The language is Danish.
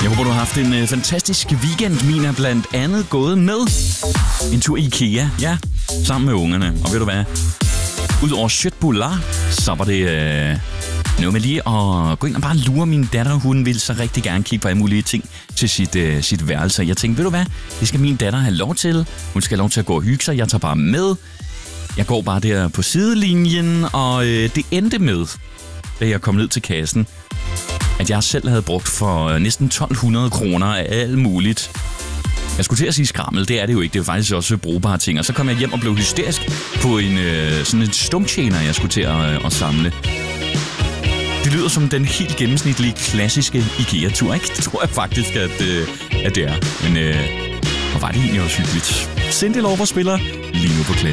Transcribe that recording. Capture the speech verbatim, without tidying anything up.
Jeg håber, du har haft en øh, fantastisk weekend. Min er blandt andet gået med en tur i IKEA, ja, sammen med ungerne. Og ved du hvad? Udover Schøtbuller, så var det øh, noget med lige at gå ind og bare lure min datter. Hun vil så rigtig gerne kigge på alle mulige ting til sit, øh, sit værelse. Jeg tænkte, ved du hvad? Det skal min datter have lov til. Hun skal have lov til at gå og hygge sig. Jeg tager bare med. Jeg går bare der på sidelinjen, og øh, det endte med, da jeg kom ned til kassen, at jeg selv havde brugt for næsten tolv hundrede kroner af alt muligt. Jeg skulle til at sige skrammel, det er det jo ikke. Det er faktisk også brugbare ting. Og så kom jeg hjem og blev hysterisk på en øh, sådan en stumtjener, jeg skulle til at, øh, at samle. Det lyder som den helt gennemsnitlige, klassiske IKEA-tur, ikke? Det tror jeg faktisk, at, øh, at det er. Men øh, hvor var det egentlig også hyggeligt. Cyndi Lauper spiller lige nu på Klassisk.